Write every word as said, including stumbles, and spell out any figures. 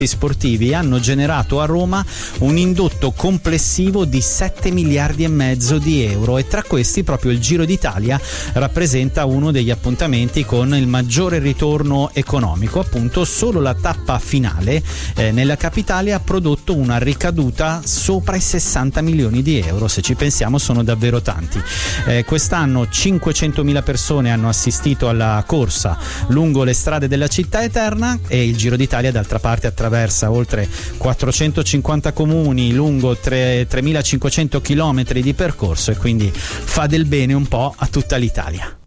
sportivi hanno generato a Roma un indotto complessivo di sette miliardi e mezzo di euro, e tra questi proprio il Giro d'Italia rappresenta uno degli appuntamenti con il maggiore ritorno economico. Appunto, solo la tappa finale eh, nella capitale ha prodotto una ricaduta sopra i sessanta milioni di euro. Se ci pensiamo, sono davvero tanti. Eh, quest'anno cinquecentomila persone hanno assistito alla corsa lungo le strade della città eterna, e il Giro d'Italia d'altra parte attraversa oltre quattrocentocinquanta comuni lungo tremilacinquecento chilometri di percorso, e quindi fa del bene un po' a tutta l'Italia.